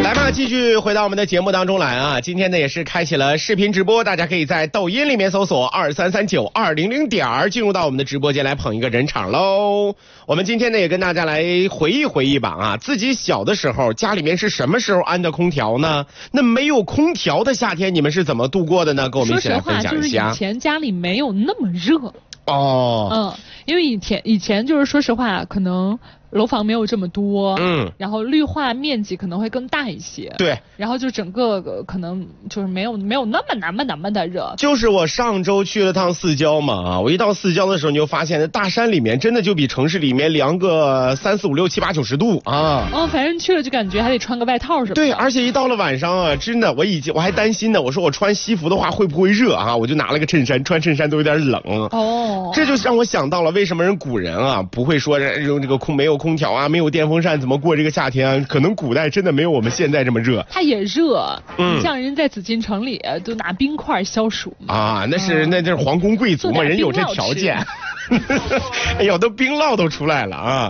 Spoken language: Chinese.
来吧，继续回到我们的节目当中来啊！今天呢也是开启了视频直播，大家可以在抖音里面搜索2339-200点进入到我们的直播间来捧一个人场喽。我们今天呢也跟大家来回忆吧啊，自己小的时候家里面是什么时候安的空调呢？那没有空调的夏天你们是怎么度过的呢？跟我们一起来分享一下。 说实话，就是以前家里没有那么热。因为以前就是说实话，可能楼房没有这么多，然后绿化面积可能会更大一些， 对， 然后就整个可能就是没有那么的热。就是我上周去了趟四郊嘛啊，我一到四郊的时候，你就发现大山里面真的就比城市里面凉个3、4、5、6、7、8、90度啊。 反正去了就感觉还得穿个外套什么的。 对，而且一到了晚上啊，真的我还担心呢，我说我穿西服的话会不会热啊？我就拿了个衬衫，穿衬衫都有点冷。这就让我想到了为什么古人啊不会说用这个没有空调啊，没有电风扇怎么过这个夏天啊？可能古代真的没有我们现在这么热。 它也热，像人在紫禁城里都拿冰块消暑啊，那是皇宫贵族嘛，人有这条件。哎呦，都冰酪都出来了啊！